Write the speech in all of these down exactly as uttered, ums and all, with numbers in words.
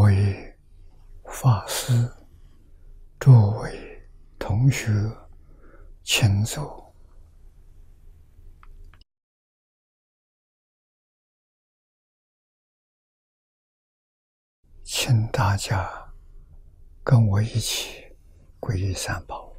位法师、诸位同学，请坐。请大家跟我一起皈依三宝。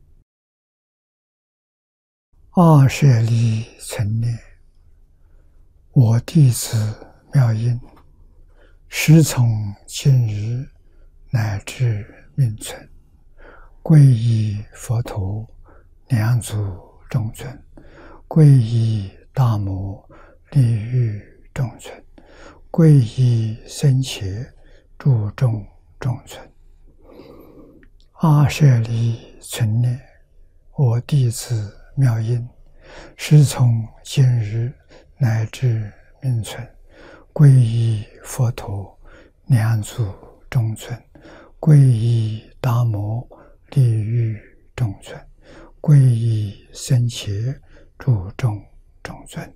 二舍利存念，我弟子妙音，时从今日乃至命存，皈依佛陀、两祖众尊，皈依大摩利欲众尊，皈依僧伽诸众众尊。阿舍利存念，我弟子妙音，时从今日乃至命存，皈依佛陀、两祖众尊，皈依大摩利欲众尊，皈依僧伽诸众众尊。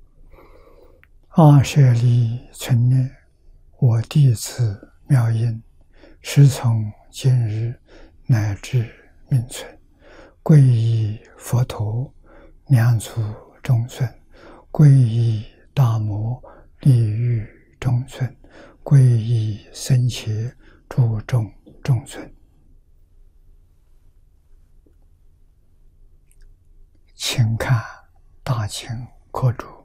阿舍利存念，我弟子妙音，时从今日乃至命存，皈依佛陀、两祖众尊，皈依大摩利欲众尊，皈依僧伽诸众众尊。请看大经课注。